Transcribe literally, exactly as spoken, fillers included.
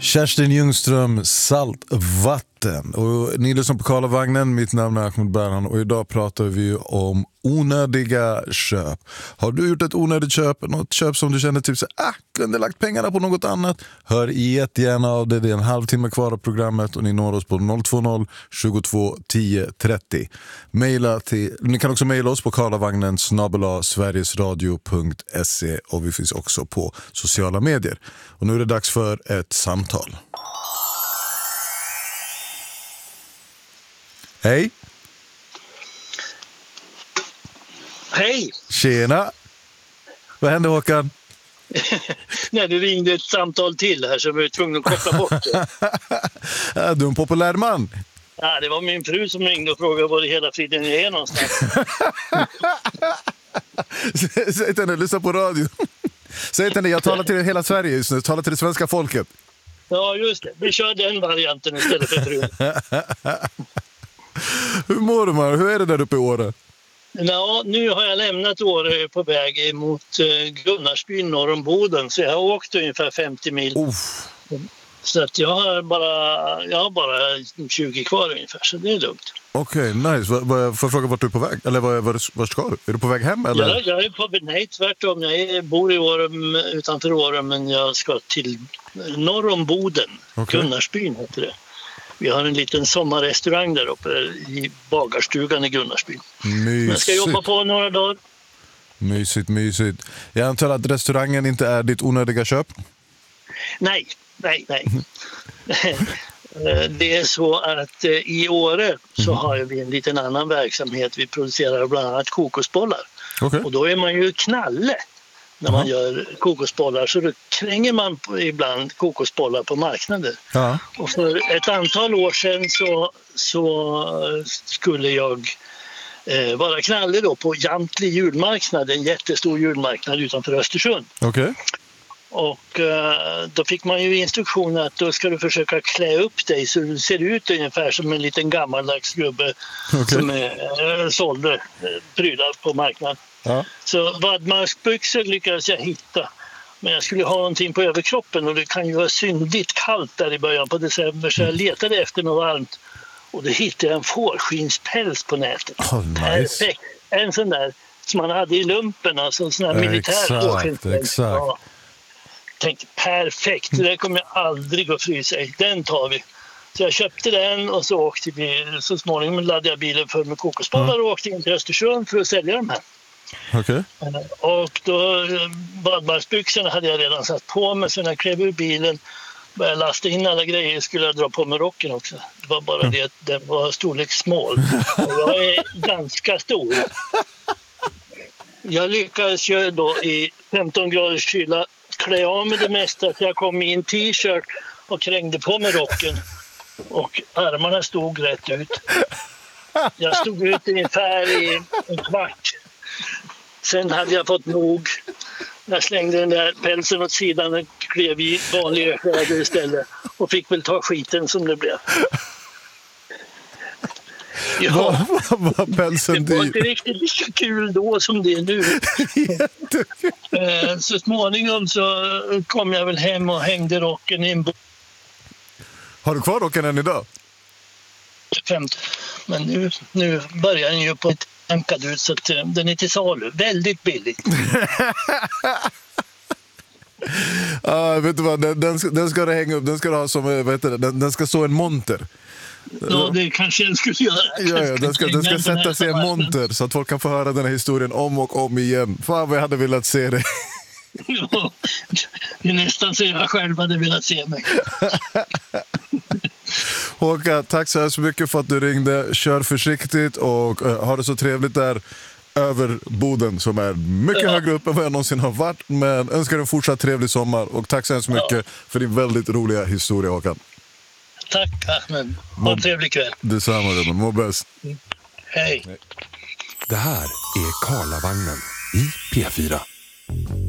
Kerstin Ljungström, Saltvatten. Och ni lyssnar på Karlavagnen, mitt namn är Ahmed Berhan och idag pratar vi om onödiga köp. Har du gjort ett onödigt köp, något köp som du känner typ så ah, kunde lagt pengarna på något annat? Hör jättegärna av det, det är en halvtimme kvar av programmet och ni når oss på noll två noll tjugotvå tio trettio. Maila till, ni kan också mejla oss på karlavagnen snabel-a sverigesradio punkt se och vi finns också på sociala medier. Och nu är det dags för ett samtal. Hej! Hej! Tjena! Vad hände, Håkan? Nej, det ringde ett samtal till här så jag var tvungen att koppla bort det. Ja, du är en populär man. Ja, det var min fru som ringde och frågade var det hela friden är någonstans. Säg till henne, lyssna på radio. Säg till henne, jag talar till hela Sverige just nu. Talar till det svenska folket. Ja, just det. Vi kör den varianten istället för frun. Hur mår du, man? Hur är det där uppe i Åre? Ja, nu har jag lämnat Åre på väg mot Gunnarsbyn norr om Boden. Så jag har åkt ungefär femtio mil. Uff. Så att jag har bara, jag har bara tjugo kvar ungefär, så det är lugnt. Okej, okay, nice. Får jag fråga vart du är på väg? Eller var, var, var ska du? Är du på väg hem? Eller? Ja, jag är på nej, tvärtom. Jag är, bor i Åre, utanför Åre, men jag ska till norr om Boden. Okay. Gunnarsbyn heter det. Vi har en liten sommarrestaurang där uppe i bagarstugan i Gunnarsbyn. Mysigt. Jag ska jobba på några dagar. Mysigt, mysigt. Jag antar att restaurangen inte är ditt onödiga köp? Nej, nej, nej. Det är så att i Åre så har vi en liten annan verksamhet. Vi producerar bland annat kokosbollar. Okay. Och då är man ju knalle när man uh-huh. gör kokosbollar. Så då kränger man ibland kokosbollar på marknaden. Uh-huh. Och för ett antal år sedan så, så skulle jag eh, vara knalle då på Jamtli julmarknad. En jättestor julmarknad utanför Östersund. Okej. Okay. Och uh, då fick man ju instruktioner att då ska du försöka klä upp dig så du ser ut ungefär som en liten gammaldags gubbe okay. som är, uh, sålde uh, prylar på marknaden. Ja. Så vadmarsbyxor lyckades jag hitta. Men jag skulle ha någonting på överkroppen och det kan ju vara syndigt kallt där i början på december så jag letade efter något varmt. Och då hittade jag en fårskinnspäls på nätet. Oh, nice. Perfekt. En sån där som man hade i lumpen, alltså en sån här militär fårskinnspäls. Exakt. Ja. Tänkte perfekt, det där kommer jag aldrig att frysa i. Den tar vi. Så jag köpte den och så åkte vi, så småningom laddade jag bilen för med kokosbollar och åkte in till Östersund för att sälja dem här. Okay. Och då badmarsbyxorna hade jag redan satt på mig, så när jag klev ur bilen började lasta in alla grejer skulle jag dra på mig rocken också. Det var bara det att den var storlek small. Och jag är ganska stor. Jag lyckades ju då i femton graders kyla klä av med det mesta så jag kom i en t-shirt och krängde på mig rocken och armarna stod rätt ut. Jag stod ut ungefär i en kvart. Sen hade jag fått nog. Jag slängde den där pälsen åt sidan och klev i vanliga kläder istället och fick väl ta skiten som det blev. Ja, vad var pälsen det var inte riktigt lika kul då som det är nu. Så småningom så kom jag väl hem och hängde rocken i en bo- Har du kvar rocken än idag? Femte. Men nu, nu börjar den ju på ett tankad ut så att den är till salu. Väldigt billigt. Ah, vet du vad, den, den, ska, den ska du hänga upp, den ska du ha som, vad heter det, den, den ska stå en monter. Ja, det kanske jag skulle göra. Ja, ja, den ska, den ska sätta sig i en monter så att folk kan få höra den här historien om och om igen. Fan vad jag hade velat se det. Ja, det är nästan så jag själv hade velat se mig. Håkan, tack så här mycket för att du ringde. Kör försiktigt och uh, ha det så trevligt där över Boden som är mycket ja. högre upp än vad jag någonsin har varit. Men önskar en fortsatt trevlig sommar och tack så här mycket ja. för din väldigt roliga historia, Håkan. Tack, Ahmed. Ha en trevlig kväll. Detsamma, Ruben. Må bäst. Mm. Hej. Det här är Karlavagnen i P fyra.